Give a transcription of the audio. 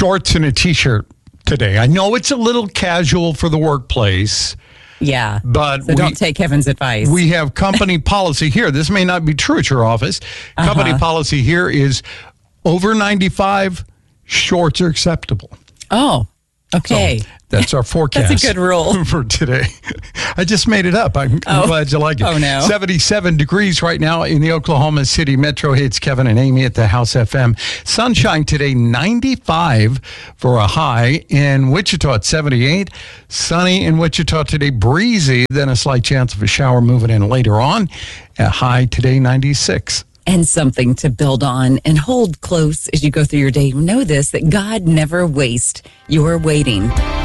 shorts and a t-shirt today. I know it's a little casual for the workplace. Yeah, but so don't take Kevin's advice. We have company policy here. This may not be true at your office. Company policy here is over 95, shorts are acceptable. Oh, okay. So that's our forecast. That's a good rule. For today. I just made it up. I'm glad you like it. Oh, no. 77 degrees right now in the Oklahoma City metro. Hey, it's Kevin and Amy at the House FM. Sunshine today, 95 for a high. In Wichita at 78. Sunny in Wichita today, breezy. Then a slight chance of a shower moving in later on. A high today, 96. And something to build on and hold close as you go through your day. Know this, that God never wastes your waiting.